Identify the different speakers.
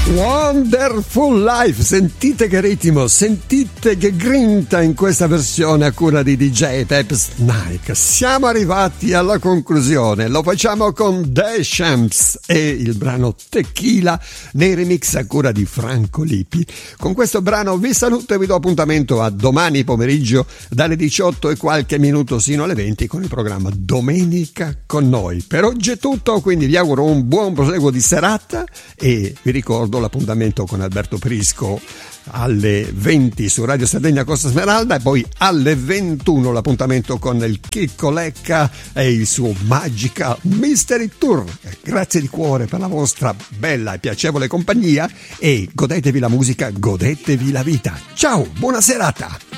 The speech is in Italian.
Speaker 1: Wonderful Life, sentite che ritmo, sentite che grinta in questa versione a cura di DJ Peps Nike. Siamo arrivati alla conclusione, lo facciamo con The Champs e il brano Tequila nei remix a cura di Franco Lippi. Con questo brano vi saluto e vi do appuntamento a domani pomeriggio dalle 18 e qualche minuto sino alle 20 con il programma Domenica con noi. Per oggi è tutto, quindi vi auguro un buon proseguo di serata e vi ricordo l'appuntamento con Alberto Prisco alle 20 su Radio Sardegna Costa Smeralda e poi alle 21 l'appuntamento con il Chicco Lecca e il suo Magical Mystery Tour. Grazie di cuore per la vostra bella e piacevole compagnia e godetevi la musica, godetevi la vita. Ciao, buona serata!